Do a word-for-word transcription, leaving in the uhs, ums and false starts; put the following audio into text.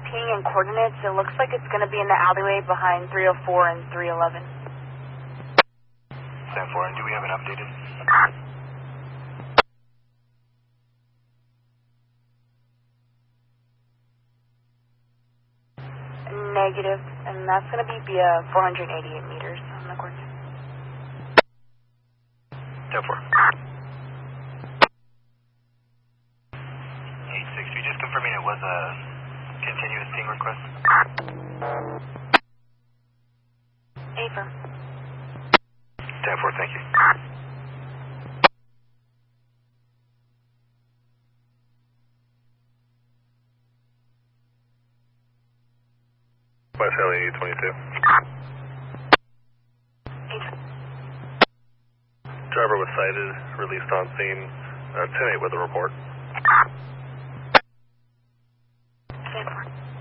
ping and coordinates. It looks like it's going to be in the alleyway behind three oh four and three eleven. ten four, and do we have an updated? Negative, and that's going to be via four hundred eighty-eight meters on the coordinates. ten four. eight six three, just confirming it was a continuous ping request. Affirm. ten four, thank you. West L E twenty-two. Driver was cited, released on scene, uh, ten eight with a report. ten four.